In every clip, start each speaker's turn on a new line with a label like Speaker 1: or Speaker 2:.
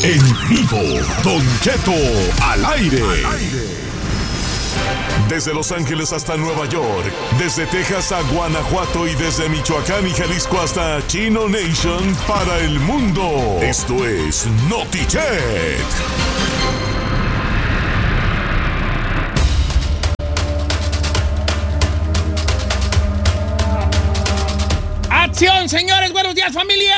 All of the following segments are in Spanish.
Speaker 1: En vivo, Don Cheto al aire. Desde Los Ángeles hasta Nueva York, desde Texas a Guanajuato y desde Michoacán y Jalisco hasta Chino Nation para el mundo. Esto es Notichet.
Speaker 2: ¡Acción, señores! ¡Buenos días, familia!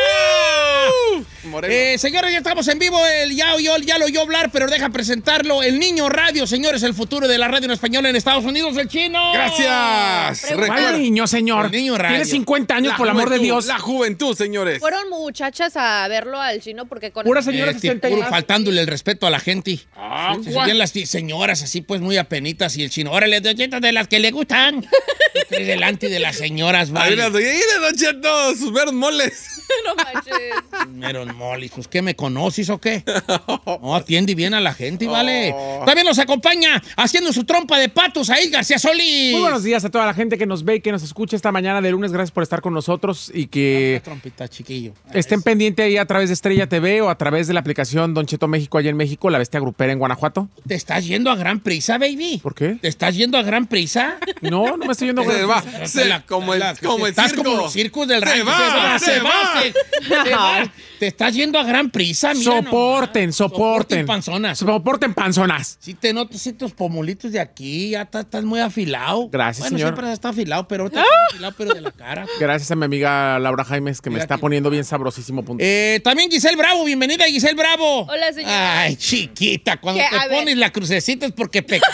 Speaker 2: Señores, ya estamos en vivo. Ya lo oyó hablar, pero deja presentarlo. El Niño Radio, señores, el futuro de la radio en español en Estados Unidos, el Chino.
Speaker 3: Gracias.
Speaker 4: ¿Cuál niño, señor?
Speaker 2: El Niño Radio.
Speaker 4: Tiene 50 años, por el amor de Dios.
Speaker 3: La juventud, señores.
Speaker 5: Fueron muchachas a verlo al Chino porque con
Speaker 4: Pura señora de 60 años.
Speaker 2: Faltándole el respeto a la gente. Se
Speaker 3: guau.
Speaker 2: sentían las señoras así, pues, muy apenitas. Y el Chino, órale, de las que le gustan. Estoy delante de las señoras, vale.
Speaker 3: Don Cheto, sus veros moles.
Speaker 5: No manches.
Speaker 2: Meron molis, pues, ¿qué me conoces o qué? No, atiende bien a la gente, vale. También nos acompaña haciendo su trompa de patos ahí, García Solís.
Speaker 4: Muy buenos días a toda la gente que nos ve y que nos escucha esta mañana de lunes. Gracias por estar con nosotros y que
Speaker 2: Trompita, chiquillo.
Speaker 4: estén pendientes ahí a través de Estrella TV o a través de la aplicación Don Cheto México allá en México, la bestia grupera en Guanajuato.
Speaker 2: ¿Te estás yendo a gran prisa, baby?
Speaker 4: ¿Por qué?
Speaker 2: ¿Te estás yendo a gran prisa?
Speaker 4: No me estoy yendo.
Speaker 3: Se va. Como el
Speaker 2: Estás
Speaker 3: circo.
Speaker 2: como los circos del
Speaker 3: Se
Speaker 2: rancho.
Speaker 3: va.
Speaker 2: Se va. Te estás yendo a gran prisa, mira.
Speaker 4: Soporten.
Speaker 2: Soporten panzonas.
Speaker 4: Soporten panzonas.
Speaker 2: Sí te noto, sí, tus pomulitos de aquí, ya estás muy afilado.
Speaker 4: Gracias,
Speaker 2: bueno,
Speaker 4: señor.
Speaker 2: siempre está afilado, pero ahorita está afilado, pero de la cara.
Speaker 4: Gracias a mi amiga Laura Jaimes que me
Speaker 2: Mira
Speaker 4: está
Speaker 2: qué
Speaker 4: poniendo
Speaker 2: bueno.
Speaker 4: bien sabrosísimo punto.
Speaker 2: También Giselle Bravo, bienvenida Giselle Bravo.
Speaker 5: Hola, señor.
Speaker 2: Ay, chiquita, cuando
Speaker 5: ¿Qué?
Speaker 2: te
Speaker 5: A ver.
Speaker 2: pones la crucecita es porque pecatis.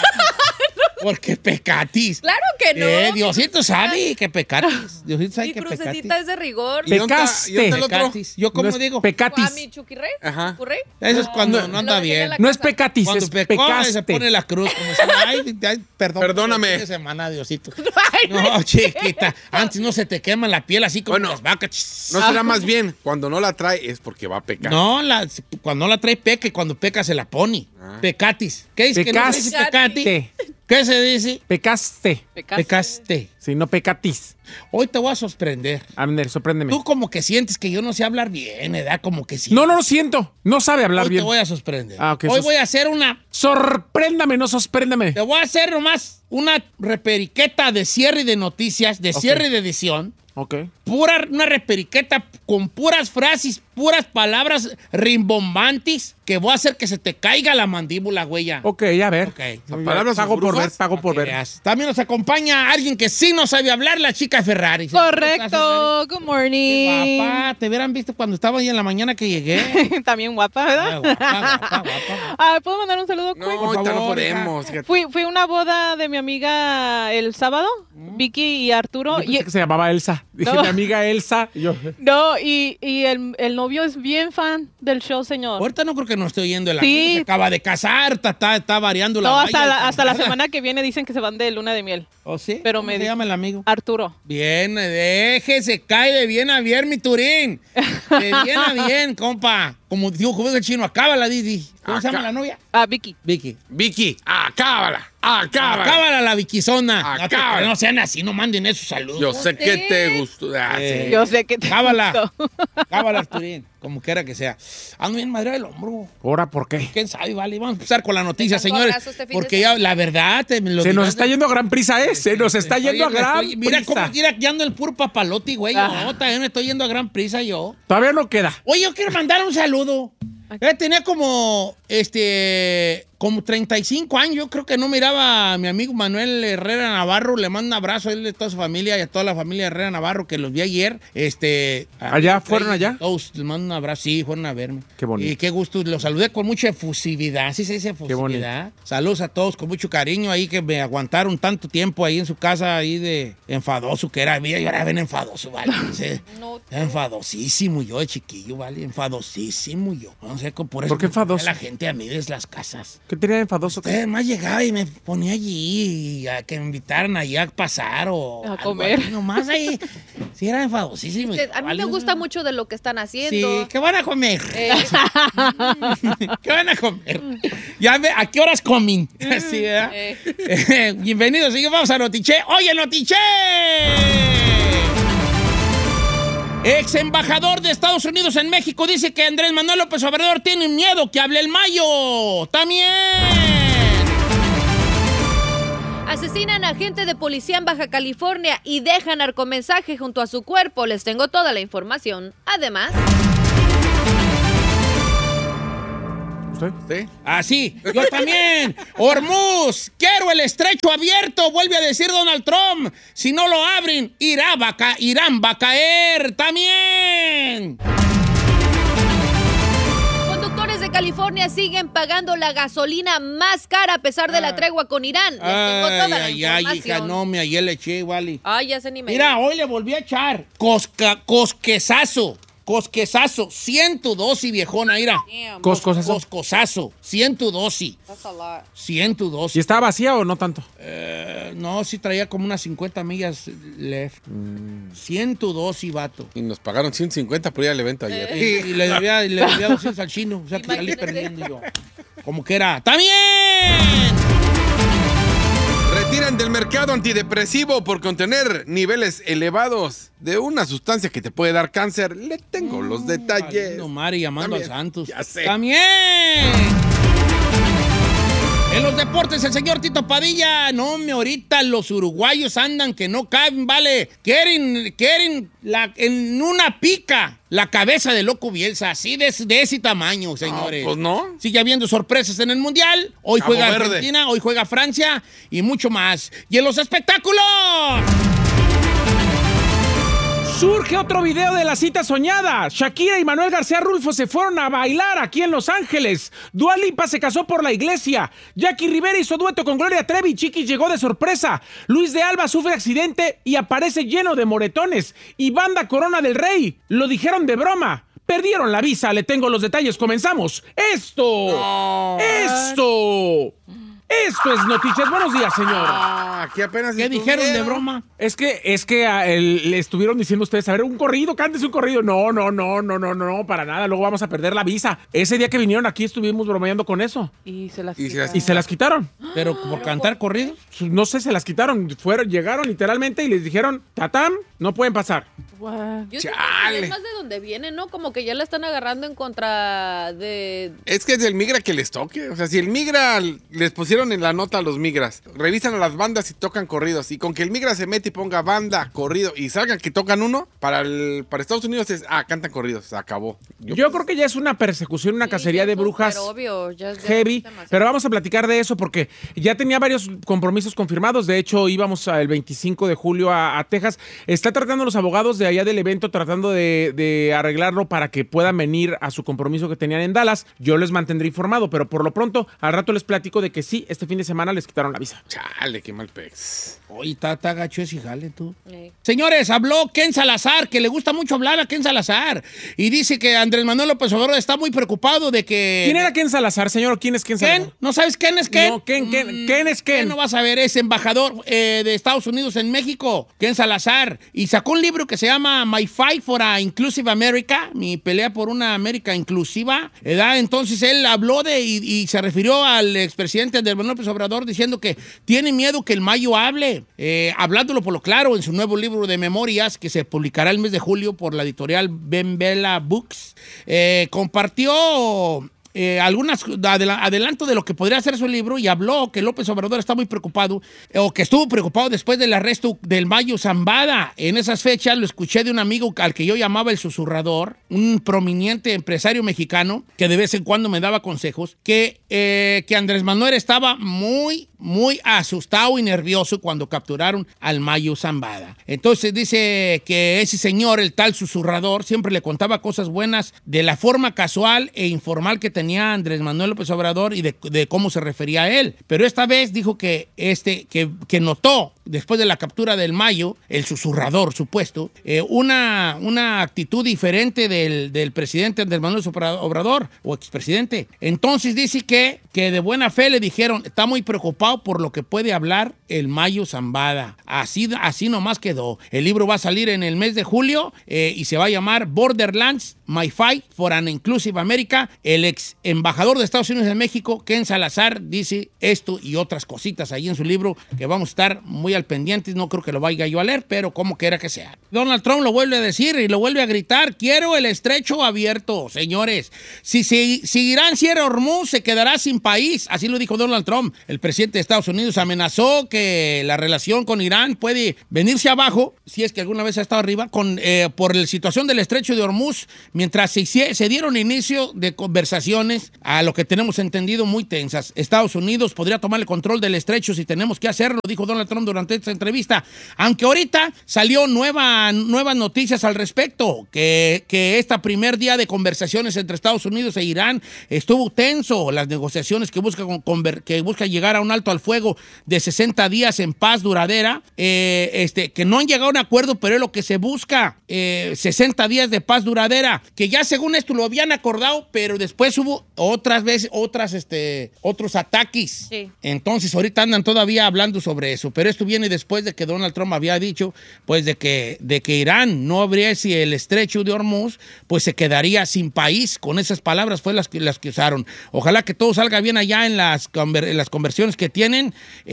Speaker 2: Porque pecatis.
Speaker 5: Claro que no.
Speaker 2: Diosito sabe que pecatis. Diosito sabe
Speaker 5: Mi
Speaker 2: que pecatis.
Speaker 5: crucecita es de rigor.
Speaker 3: ¿Y dónde
Speaker 4: Pecaste.
Speaker 3: está el otro?
Speaker 2: Pecatis. Yo como
Speaker 4: No es
Speaker 2: digo,
Speaker 5: ¿A
Speaker 4: Pecatis.
Speaker 5: mi chuquirrey?
Speaker 3: Ajá.
Speaker 5: ¿Chuquirrey?
Speaker 2: eso es cuando no anda
Speaker 5: Lo dejé en
Speaker 2: bien.
Speaker 5: la
Speaker 4: No es
Speaker 5: casa.
Speaker 4: pecatis,
Speaker 2: Cuando
Speaker 4: es
Speaker 2: pecó,
Speaker 4: pecaste.
Speaker 2: se pone la cruz. Como si, ay, perdón.
Speaker 3: Perdóname.
Speaker 2: Fin de semana, Diosito.
Speaker 5: Ay,
Speaker 2: No, chiquita. Antes no se te quema la piel así como
Speaker 3: Bueno,
Speaker 2: las vacas.
Speaker 3: No será más bien, cuando no la trae es porque va a pecar.
Speaker 2: No, cuando no la trae peca y cuando peca se la pone. Pecatis. ¿Qué dice? ¿Que no se dice pecati?
Speaker 4: Pecaste.
Speaker 2: ¿Qué se dice?
Speaker 4: Pecaste.
Speaker 2: Pecaste.
Speaker 4: Sí, no pecatis.
Speaker 2: Hoy te voy a sorprender.
Speaker 4: Abner, sorpréndeme.
Speaker 2: Tú como que sientes que yo no sé hablar bien, ¿verdad? Como que sí.
Speaker 4: No lo siento. No sabe hablar
Speaker 2: Hoy
Speaker 4: bien.
Speaker 2: te voy a sorprender.
Speaker 4: Ah, ok,
Speaker 2: Hoy voy a hacer
Speaker 4: Sorpréndame, no sorpréndame.
Speaker 2: Te voy a hacer nomás una reperiqueta de cierre de noticias, de cierre de edición.
Speaker 4: Ok.
Speaker 2: Una reperiqueta con puras frases, puras palabras rimbombantes que voy a hacer que se te caiga la mandíbula, güey.
Speaker 4: Ok, a ver.
Speaker 2: Ok.
Speaker 3: Palabras
Speaker 4: Pago por ver,
Speaker 3: brufas.
Speaker 4: pago por ver.
Speaker 2: Veas. También nos acompaña alguien que sí no sabe hablar, la chica Ferrari.
Speaker 6: Correcto, good morning.
Speaker 2: Guapa, te hubieran visto cuando estaba ahí en la mañana que llegué.
Speaker 6: También guapa, ¿verdad?
Speaker 2: Guapa.
Speaker 6: ¿Puedo mandar un saludo?
Speaker 3: No,
Speaker 6: quick?
Speaker 2: por
Speaker 3: ahorita no
Speaker 2: favor,
Speaker 3: podemos.
Speaker 6: Fui a una boda de mi amiga el sábado, Vicky y Arturo.
Speaker 4: Yo pensé que se llamaba Elsa. Dije,
Speaker 6: No.
Speaker 4: mi amiga Elsa. Y yo,
Speaker 6: No, y el novio es bien fan del show, señor.
Speaker 2: Ahorita no creo que no estoy yendo.
Speaker 6: Sí.
Speaker 2: Se acaba de casar, está variando la
Speaker 6: No,
Speaker 2: valla.
Speaker 6: hasta la semana que viene dicen que se van de luna de miel.
Speaker 2: ¿Oh, sí?
Speaker 6: Pero
Speaker 2: ¿Cómo
Speaker 6: me
Speaker 2: se
Speaker 6: di-
Speaker 2: llama el amigo?
Speaker 6: Arturo.
Speaker 2: Bien, déjese, cae de bien a bien, mi Turín. De bien a bien, compa. Como dijo el Chino, acábala, Didi. ¿Cómo se llama la novia?
Speaker 6: Vicky.
Speaker 2: Vicky.
Speaker 3: Vicky, acábala.
Speaker 2: Acábala la Viquizona.
Speaker 3: Acábala.
Speaker 2: No sean así, no manden esos saludos.
Speaker 3: Yo sé que te gustó. Sí.
Speaker 6: Yo sé que te
Speaker 2: Cábala.
Speaker 6: gustó.
Speaker 2: Cábala, Turín. Como quiera que sea. Ando bien madre del hombro.
Speaker 4: ¿ahora por qué?
Speaker 2: ¿Quién sabe? Vale, vamos a empezar con la noticia,
Speaker 5: Te
Speaker 2: señores.
Speaker 5: abrazo este fin de
Speaker 2: Porque ya, la verdad,
Speaker 4: Se nos está yendo a gran prisa, ¿eh? Se nos está yendo a gran
Speaker 2: Mira
Speaker 4: prisa.
Speaker 2: cómo tira ando el puro papalote, güey.
Speaker 6: Ah.
Speaker 2: Yo también me estoy yendo a gran prisa, yo.
Speaker 4: Todavía no queda.
Speaker 2: Oye, yo quiero mandar un saludo. Tenía como 35 años. Yo creo que no miraba a mi amigo Manuel Herrera Navarro. Le mando un abrazo a él y a toda su familia y a toda la familia Herrera Navarro que los vi ayer.
Speaker 4: ¿Allá? ¿Fueron allá?
Speaker 2: Todos les mando un abrazo. Sí, fueron a verme.
Speaker 4: Qué bonito.
Speaker 2: Y qué gusto. Los saludé con mucha efusividad. ¿Sí se dice efusividad? Saludos a todos con mucho cariño ahí que me aguantaron tanto tiempo ahí en su casa ahí de enfadoso que era. Yo era bien enfadoso, ¿vale? Sí.
Speaker 5: No.
Speaker 2: Enfadosísimo yo de chiquillo, ¿vale? Enfadosísimo yo. No sé, por eso
Speaker 4: ¿Por qué
Speaker 2: me ponía
Speaker 4: enfadoso?
Speaker 2: la gente a mí desde las casas.
Speaker 4: ¿Qué tenía de enfadoso?
Speaker 2: Además llegaba y me ponía allí y a que me invitaran allá a pasar o
Speaker 6: A
Speaker 2: algo
Speaker 6: comer.
Speaker 2: así, nomás ahí. Sí, era enfadosísimo.
Speaker 5: A mí me
Speaker 2: ¿vale?
Speaker 5: gusta mucho de lo que están haciendo.
Speaker 2: Sí, ¿qué van a comer?
Speaker 5: Eh,
Speaker 2: ¿Qué van a comer? Ya ve, ¿a qué horas comen? Así, ¿verdad? Bienvenidos, y vamos a Notiche. ¡Oye, Notiche! Ex embajador de Estados Unidos en México dice que Andrés Manuel López Obrador tiene miedo que hable el Mayo. También.
Speaker 5: Asesinan a agente de policía en Baja California y dejan narcomensaje junto a su cuerpo. Les tengo toda la información. Además...
Speaker 4: ¿Usted?
Speaker 3: ¿Sí?
Speaker 2: Así, yo también. Hormuz, quiero el estrecho abierto, vuelve a decir Donald Trump. Si no lo abren, Irán va a caer. También.
Speaker 5: Conductores de California siguen pagando la gasolina más cara a pesar de la tregua con Irán. Les tengo toda la información.
Speaker 2: hija, no, ayer le eché, vale.
Speaker 5: Ay, ya se ni me...
Speaker 2: Mira, hoy le volví a echar. Cosquesazo. 112, viejona, mira. Coscosazo. 112.
Speaker 5: That's a lot.
Speaker 2: 112.
Speaker 4: ¿Y estaba vacía o no tanto?
Speaker 2: No, sí traía como unas 50 millas left. 112, vato.
Speaker 3: Y nos pagaron 150 por ir al evento ayer.
Speaker 2: Y le debía 200 al chino. O sea, que salí perdiendo yo. Como que era. ¡También!
Speaker 3: Retiran del mercado antidepresivo por contener niveles elevados de una sustancia que te puede dar cáncer. Le tengo los detalles.
Speaker 2: No, Mari, llamando
Speaker 3: También,
Speaker 2: al Santos.
Speaker 3: ya sé.
Speaker 2: ¡También! En los deportes, el señor Tito Padilla. No, ahorita los uruguayos andan que no caben, vale. Quieren en una pica la cabeza de Loco Bielsa, así de ese tamaño, señores.
Speaker 3: Pues no.
Speaker 2: Sigue habiendo sorpresas en el Mundial. Hoy
Speaker 3: Cabo
Speaker 2: juega
Speaker 3: Verde.
Speaker 2: Argentina, hoy juega Francia y mucho más. Y en los espectáculos...
Speaker 4: Surge otro video de la cita soñada. Shakira y Manuel García Rulfo se fueron a bailar aquí en Los Ángeles. Dua Lipa se casó por la iglesia. Jackie Rivera hizo dueto con Gloria Trevi. Chiqui llegó de sorpresa. Luis de Alba sufre accidente y aparece lleno de moretones. Y Banda Corona del Rey. Lo dijeron de broma. Perdieron la visa. Le tengo los detalles. Comenzamos. Esto es Noticias. Buenos días, señor.
Speaker 3: Aquí apenas
Speaker 2: ¿Qué dijeron de broma?
Speaker 4: Es que le estuvieron diciendo ustedes, a ver, un corrido, cántese un corrido. No, para nada, luego vamos a perder la visa. Ese día que vinieron aquí estuvimos bromeando con eso.
Speaker 6: Y se las
Speaker 3: Y se
Speaker 6: quitaron.
Speaker 4: Y se las quitaron.
Speaker 2: ¿Pero por cantar corridos?
Speaker 4: No sé, se las quitaron. Llegaron literalmente y les dijeron, tatam, no pueden pasar.
Speaker 6: What?
Speaker 5: Yo siento
Speaker 3: Chale.
Speaker 5: que es más de donde viene, ¿no? Como que ya la están agarrando en contra de...
Speaker 3: Es que es el migra que les toque. O sea, si el migra les pusieron en la nota a los migras, revisan a las bandas y tocan corridos. Y con que el migra se mete y ponga banda, corrido y salgan que tocan uno, para Estados Unidos es, cantan corridos, se acabó.
Speaker 4: Yo creo que ya es una persecución, una cacería de brujas.
Speaker 5: Pero obvio, ya
Speaker 4: Heavy,
Speaker 5: es demasiado.
Speaker 4: pero vamos a platicar de eso porque ya tenía varios compromisos confirmados. De hecho, íbamos el 25 de julio a Texas. Está tratando los abogados de allá del evento, tratando de arreglarlo para que puedan venir a su compromiso que tenían en Dallas. Yo les mantendré informado, pero por lo pronto, al rato les platico de que sí, este fin de semana les quitaron la visa.
Speaker 3: Chale, qué mal pex.
Speaker 2: Oye, está gacho ese jale, tú.
Speaker 5: Sí.
Speaker 2: Señores, habló Ken Salazar, que le gusta mucho hablar a Ken Salazar. Y dice que Andrés Manuel López Obrador está muy preocupado de que...
Speaker 4: ¿Quién era Ken Salazar, señor? ¿Quién es Ken Salazar?
Speaker 2: ¿Ken? ¿No sabes quién es Ken?
Speaker 4: No, Ken es Ken.
Speaker 2: ¿Quién no vas a ver? Es embajador de Estados Unidos en México, Ken Salazar. Y sacó un libro que se llama My Fight for a Inclusive America, mi pelea por una América inclusiva. Entonces él habló y se refirió al expresidente Andrés Manuel López Obrador diciendo que tiene miedo que el Mayo hable. Hablándolo por lo claro en su nuevo libro de memorias que se publicará el mes de julio por la editorial Ben Bella Books, compartió algunas adelanto de lo que podría ser su libro y habló que López Obrador está muy preocupado o que estuvo preocupado después del arresto del Mayo Zambada. En esas fechas lo escuché de un amigo al que yo llamaba el susurrador, un prominente empresario mexicano que de vez en cuando me daba consejos, que Andrés Manuel estaba muy asustado y nervioso cuando capturaron al Mayo Zambada. Entonces dice que ese señor, el tal susurrador, siempre le contaba cosas buenas de la forma casual e informal que tenía Andrés Manuel López Obrador y de cómo se refería a él. Pero esta vez dijo que notó, después de la captura del Mayo, el susurrador supuesto, una actitud diferente del presidente Andrés Manuel López Obrador, o expresidente. Entonces dice que de buena fe le dijeron, está muy preocupado por lo que puede hablar el Mayo Zambada. Así nomás quedó. El libro va a salir en el mes de julio y se va a llamar Borderlands, My Fight for an Inclusive America. El ex embajador de Estados Unidos en México, Ken Salazar, dice esto y otras cositas ahí en su libro que vamos a estar muy al pendiente, no creo que lo vaya yo a leer, pero como quiera que sea. Donald Trump lo vuelve a decir y lo vuelve a gritar, quiero el estrecho abierto, señores. Si Irán cierra Hormuz, se quedará sin país, así lo dijo Donald Trump. El presidente de Estados Unidos amenazó que la relación con Irán puede venirse abajo, si es que alguna vez ha estado arriba, por la situación del estrecho de Hormuz, mientras se dieron inicio de conversaciones, a lo que tenemos entendido, muy tensas. Estados Unidos podría tomar el control del estrecho si tenemos que hacerlo, dijo Donald Trump durante esta entrevista. Aunque ahorita salió nuevas noticias al respecto, que este primer día de conversaciones entre Estados Unidos e Irán estuvo tenso. Las negociaciones que busca llegar a un alto al fuego de 60 días en paz duradera, que no han llegado a un acuerdo, pero es lo que se busca, 60 días de paz duradera, que ya según esto lo habían acordado, pero después hubo otros ataques. Sí. Entonces ahorita andan todavía hablando sobre eso, pero esto viene después de que Donald Trump había dicho, pues, de que Irán no abriese el estrecho de Hormuz, pues se quedaría sin país. Con esas palabras fue las que usaron. Ojalá que todo salga bien allá en las conversiones que tienen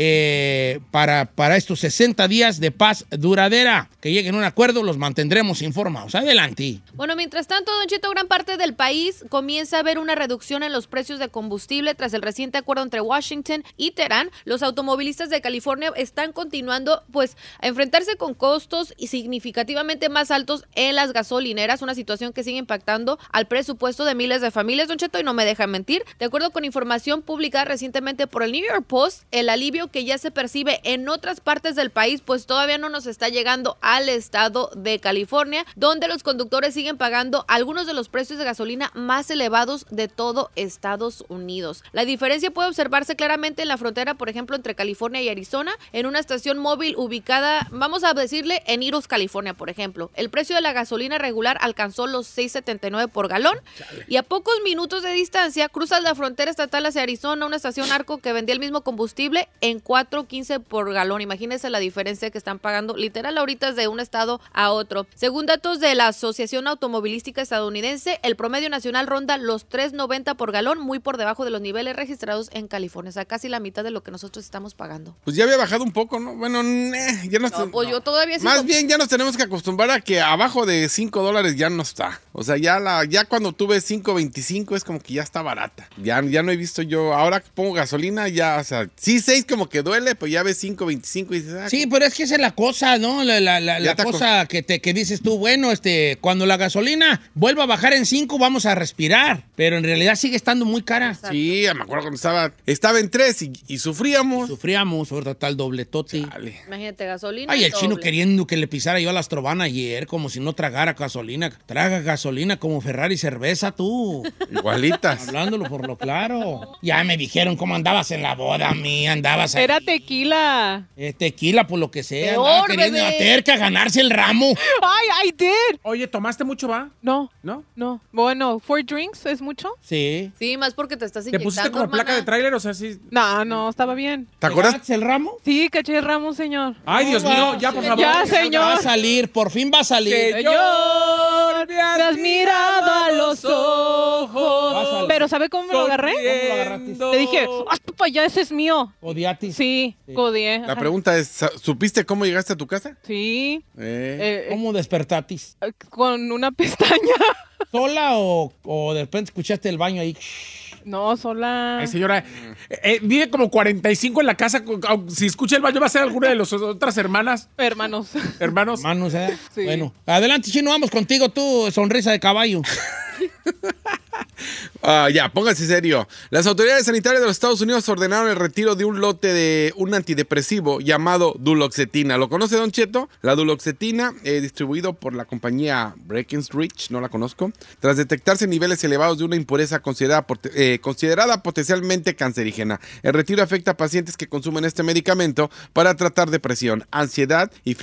Speaker 2: para estos 60 días de paz duradera. Que lleguen a un acuerdo, los mantendremos informados. Adelante.
Speaker 5: Bueno, mientras tanto, Don Cheto, gran parte del país comienza a ver una reducción en los precios de combustible tras el reciente acuerdo entre Washington y Teherán. Los automovilistas de California están continuando, pues, a enfrentarse con costos y significativamente más altos en las gasolineras, una situación que sigue impactando al presupuesto de miles de familias, Don Cheto, y no me dejan mentir. De acuerdo con información publicada recientemente por el New York Post, el alivio que ya se percibe en otras partes del país, pues todavía no nos está llegando al estado de California, donde los conductores siguen pagando algunos de los precios de gasolina más elevados de todo Estados Unidos. La diferencia puede observarse claramente en la frontera, por ejemplo, entre California y Arizona, en una estación móvil ubicada, vamos a decirle, en Eros, California, por ejemplo. El precio de la gasolina regular alcanzó los $6.79 por galón y a pocos minutos de distancia cruzas la frontera estatal hacia Arizona, una estación Arco que vendía el mismo combustible en $4.15 por galón. Imagínense la diferencia que están pagando, literal, ahorita es de un estado a otro. Según datos de la Asociación Automovilística Estadounidense, el promedio nacional ronda los $3.90 por galón, muy por debajo de los niveles registrados en California, o sea, casi la mitad de lo que nosotros estamos pagando.
Speaker 3: Pues ya había bajado un poco, ¿no? Bueno, ya no está.
Speaker 5: Pues yo todavía sí.
Speaker 3: Más bien ya nos tenemos que acostumbrar a que abajo de $5 ya no está. O sea, ya cuando tuve $5.25 es como que ya está barata. Ya no he visto yo. Ahora que pongo gasolina, ya, o sea, sí, 6 como que duele, pues ya ves $5.25 y dices,
Speaker 2: sí, pero es que esa es la cosa, ¿no? La cosa que dices tú, bueno, cuando la gasolina vuelva a bajar en 5, vamos a respirar. Pero en realidad sigue estando muy cara.
Speaker 5: Exacto.
Speaker 3: Sí, me acuerdo cuando estaba en 3 y sufríamos.
Speaker 2: Ahorita está el dobletote.
Speaker 3: Chale.
Speaker 5: Imagínate, gasolina.
Speaker 2: Ay, el chino queriendo que le pisara yo a la Astrobana ayer, como si no tragara gasolina. Traga gasolina como Ferrari cerveza, tú.
Speaker 3: Igualitas.
Speaker 2: Hablándolo por lo claro. Ya me dijeron cómo andabas en la boda mía, andabas ahí.
Speaker 6: Era tequila.
Speaker 2: Tequila, por lo que sea.
Speaker 5: Peor,
Speaker 2: Andaba queriendo
Speaker 5: bebé.
Speaker 2: a terca ganarse el ramo.
Speaker 6: Ay, I did.
Speaker 4: Oye, ¿tomaste mucho, va?
Speaker 6: No.
Speaker 4: ¿No?
Speaker 6: Bueno, 4 drinks es mucho.
Speaker 2: Sí.
Speaker 5: Sí, más porque te estás
Speaker 4: ¿Te
Speaker 5: inyectando,
Speaker 4: pusiste como
Speaker 5: hermana.
Speaker 4: placa de tráiler? O sea, sí.
Speaker 6: No, estaba bien.
Speaker 3: ¿Te acuerdas?
Speaker 2: ¿Ganaste el ramo?
Speaker 6: Sí, caché el ramo, señor.
Speaker 4: Ay, Dios mío, ya, por favor.
Speaker 6: Ya, señor.
Speaker 2: Va a salir, por fin va a salir.
Speaker 6: Señor, me has mirado a los ojos.
Speaker 2: Pásale.
Speaker 6: Pero ¿sabe cómo me lo agarré?
Speaker 2: ¿Cómo lo agarraste?
Speaker 6: Le dije, hazte para allá, ese es mío.
Speaker 2: Odiatis.
Speaker 6: Sí, codié.
Speaker 3: La pregunta es, ¿supiste cómo llegaste a tu casa?
Speaker 6: Sí.
Speaker 2: ¿Cómo despertatis?
Speaker 6: Con una pestaña.
Speaker 2: ¿Sola o de repente escuchaste el baño ahí?
Speaker 6: No, sola.
Speaker 4: Ay, señora, vive como 45 en la casa. Si escucha el baño, va a ser alguna de las otras hermanas.
Speaker 6: Hermanos.
Speaker 4: Hermanos.
Speaker 2: Manos, ¿eh?
Speaker 6: Sí.
Speaker 2: Bueno, adelante, chino, vamos contigo, tú, sonrisa de caballo.
Speaker 3: Ya, póngase serio. Las autoridades sanitarias de los Estados Unidos ordenaron el retiro de un lote de un antidepresivo llamado duloxetina. ¿Lo conoce, Don Cheto? La duloxetina, distribuido por la compañía Breckenridge, no la conozco, tras detectarse niveles elevados de una impureza considerada potencialmente cancerígena. El retiro afecta a pacientes que consumen este medicamento para tratar depresión, ansiedad y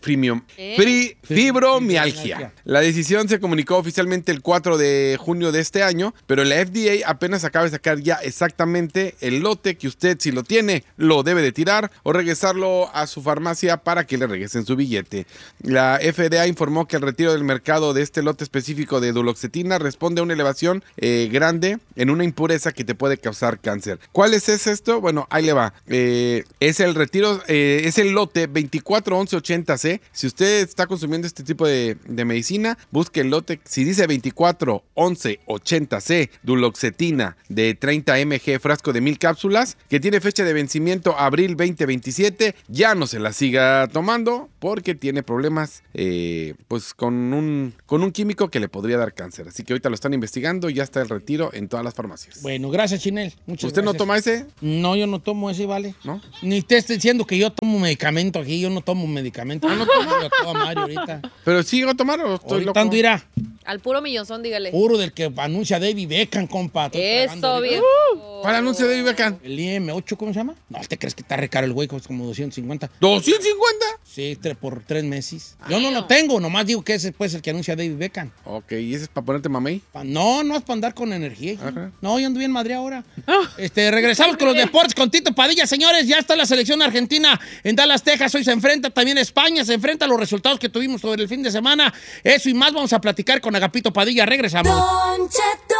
Speaker 3: fibromialgia. La decisión se comunicó oficialmente el 4 de junio de este este año, pero la FDA apenas acaba de sacar ya exactamente el lote que usted, si lo tiene, lo debe de tirar o regresarlo a su farmacia para que le regresen su billete. La FDA informó que el retiro del mercado de este lote específico de duloxetina responde a una elevación grande en una impureza que te puede causar cáncer. ¿Cuál es esto? Bueno, ahí le va. Es el retiro, es el lote 241180C. Si usted está consumiendo este tipo de medicina, busque el lote. Si dice 241180C, duloxetina de 30 mg, frasco de 1000 cápsulas, que tiene fecha de vencimiento abril 2027, ya no se la siga tomando porque tiene problemas pues con un químico que le podría dar cáncer. Así que ahorita lo están investigando y ya está el retiro en todas las farmacias.
Speaker 2: Bueno, gracias, Chinel. Muchas
Speaker 3: ¿Usted
Speaker 2: gracias.
Speaker 3: no toma ese?
Speaker 2: No, yo no tomo ese, ¿vale?
Speaker 3: ¿No?
Speaker 2: Ni te estoy diciendo que yo tomo medicamento aquí, yo no tomo medicamento. No tomo, yo tomo a Mario ahorita.
Speaker 3: ¿Pero sigo a tomar o estoy
Speaker 2: Ahorita
Speaker 3: loco?
Speaker 2: ando irá.
Speaker 5: Al puro millonzón, dígale.
Speaker 2: Puro del que anuncia David Beckham, compa. Estoy pagando
Speaker 5: Eso,
Speaker 2: ahorita.
Speaker 5: bien.
Speaker 3: ¿Cuál anuncio de David Beckham?
Speaker 2: El IM8, ¿cómo se llama? No, ¿te crees que está re caro el güey? Cuesta como 250.
Speaker 3: ¿250?
Speaker 2: Sí, por 3 meses. Yo no lo tengo, nomás digo que ese es pues, el que anuncia David Beckham.
Speaker 3: Ok, ¿y ese es para ponerte mamey?
Speaker 2: No es para andar con energía. hijo.
Speaker 3: Ajá.
Speaker 2: No, yo ando bien madre ahora. Regresamos con los deportes con Tito Padilla, señores. Ya está la selección argentina en Dallas, Texas. Hoy se enfrenta también España. Se enfrenta a los resultados que tuvimos sobre el fin de semana. Eso y más vamos a platicar con Agapito Padilla. Regresamos.
Speaker 7: Don Cheto.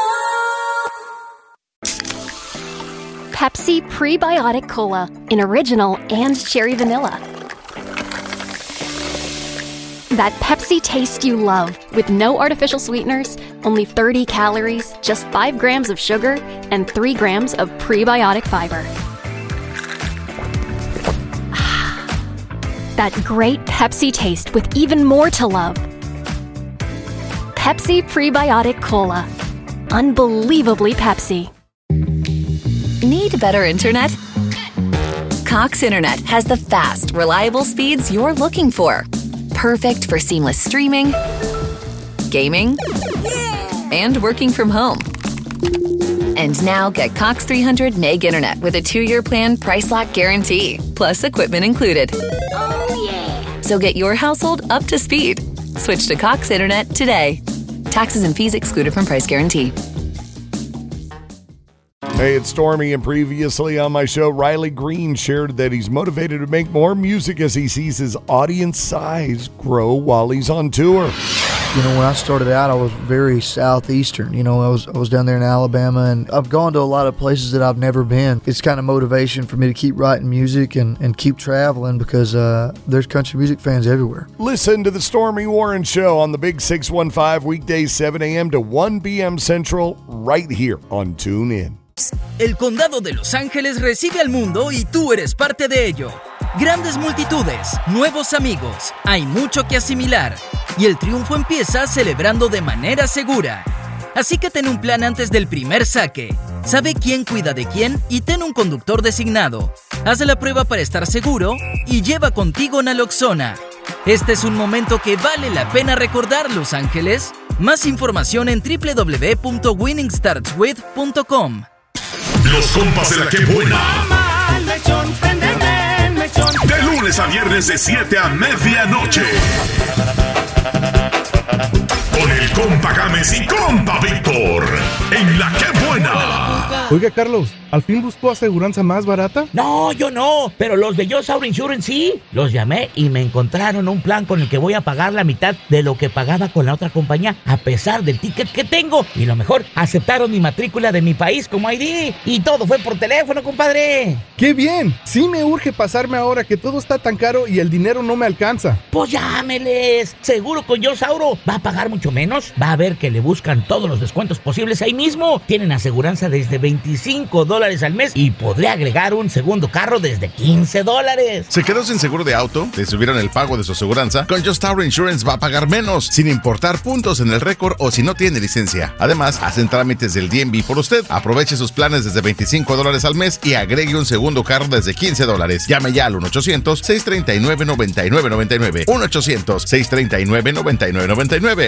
Speaker 7: Pepsi Prebiotic Cola in original and cherry vanilla. That Pepsi taste you love with no artificial sweeteners, only 30 calories, just 5 grams of sugar, and 3 grams of prebiotic fiber. That great Pepsi taste with even more to love. Pepsi Prebiotic Cola. Unbelievably Pepsi.
Speaker 8: Need better internet? Cox Internet has the fast, reliable speeds you're looking for. Perfect for seamless streaming, gaming, and working from home. And now get Cox 300 meg internet with a 2-year plan price lock guarantee, plus equipment included.
Speaker 7: Oh, yeah.
Speaker 8: So get your household up to speed. Switch to Cox Internet today. Taxes and fees excluded from price guarantee.
Speaker 9: Hey, it's Stormy, and previously on my show, Riley Green shared that he's motivated to make more music as he sees his audience size grow while he's on tour.
Speaker 10: You know, when I started out, I was very southeastern. You know, I was down there in Alabama, and I've gone to a lot of places that I've never been. It's kind of motivation for me to keep writing music and keep traveling because there's country music fans everywhere.
Speaker 9: Listen to the Stormy Warren Show on the Big 615 weekdays 7 a.m. to 1 p.m. Central right here on TuneIn.
Speaker 11: El condado de Los Ángeles recibe al mundo y tú eres parte de ello. Grandes multitudes, nuevos amigos, hay mucho que asimilar y el triunfo empieza celebrando de manera segura. Así que ten un plan antes del primer saque. Sabe quién cuida de quién y ten un conductor designado. Haz la prueba para estar seguro y lleva contigo naloxona. Este es un momento que vale la pena recordar, Los Ángeles. Más información en www.winningstartswith.com.
Speaker 1: Los compas de la que buena. De lunes a viernes de 7 a medianoche. Con el compa Gámez y compa Víctor. En la que buena.
Speaker 12: Oiga, Carlos, ¿al fin buscó aseguranza más barata?
Speaker 13: No, yo no, pero los de Just Auto Insurance sí. Los llamé y me encontraron un plan con el que voy a pagar la mitad de lo que pagaba con la otra compañía, a pesar del ticket que tengo. Y lo mejor, aceptaron mi matrícula de mi país como ID. Y todo fue por teléfono, compadre.
Speaker 12: ¡Qué bien! Sí me urge pasarme ahora que todo está tan caro y el dinero no me alcanza.
Speaker 13: Pues llámeles. Seguro con Just Auto va a pagar mucho menos. Va a ver que le buscan todos los descuentos posibles ahí mismo. Tienen aseguranza desde $25 al mes y podré agregar un segundo carro desde $15.
Speaker 14: ¿Se quedó sin seguro de auto? ¿Le subieron el pago de su aseguranza? Con Just Auto Insurance va a pagar menos, sin importar puntos en el récord o si no tiene licencia. Además, hacen trámites del DMV por usted. Aproveche sus planes desde $25 al mes y agregue un segundo carro desde $15. Llame ya al 1-800-639-9999. 1-800-639-9999.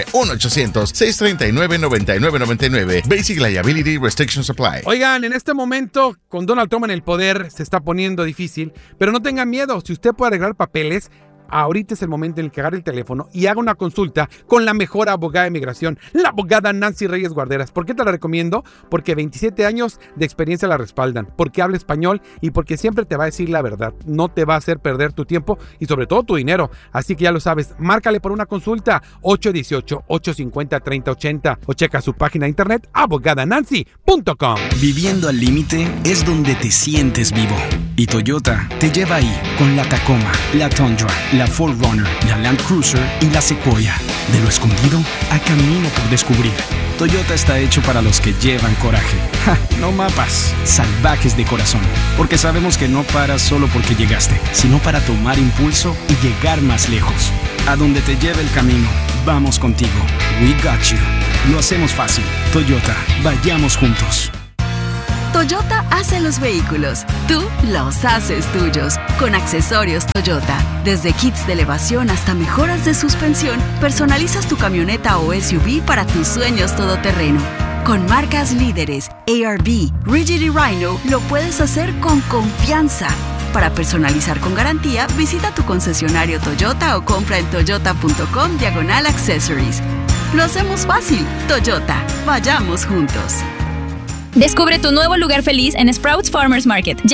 Speaker 14: 1-800-639-9999. Basic Liability Restrictions Apply.
Speaker 4: Oigan, en este momento, con Donald Trump en el poder, se está poniendo difícil, pero no tengan miedo. Si usted puede arreglar papeles,
Speaker 15: ahorita es el momento en el que agarre el teléfono y haga una consulta con la mejor abogada de migración, la abogada Nancy Reyes Guarderas. ¿Por qué te la recomiendo? Porque 27 años de experiencia la respaldan, porque habla español y porque siempre te va a decir la verdad. No te va a hacer perder tu tiempo y sobre todo tu dinero. Así que ya lo sabes, márcale por una consulta 818-850-3080 o checa su página de internet abogadanancy.com.
Speaker 16: Viviendo al límite es donde te sientes vivo. Y Toyota te lleva ahí con la Tacoma, la Tundra, la 4Runner, la Land Cruiser y la Sequoia. De lo escondido a camino por descubrir. Toyota está hecho para los que llevan coraje. No mapas, salvajes de corazón. Porque sabemos que no paras solo porque llegaste, sino para tomar impulso y llegar más lejos. A donde te lleve el camino, vamos contigo. We got you. Lo hacemos fácil. Toyota, vayamos juntos.
Speaker 17: Toyota hace los vehículos, tú los haces tuyos. Con accesorios Toyota, desde kits de elevación hasta mejoras de suspensión, personalizas tu camioneta o SUV para tus sueños todoterreno. Con marcas líderes, ARB, Rigid y Rhino, lo puedes hacer con confianza. Para personalizar con garantía, visita tu concesionario Toyota o compra en toyota.com/accessories. Lo hacemos fácil. Toyota, vayamos juntos.
Speaker 18: Descubre tu nuevo lugar feliz en Sprouts Farmers Market.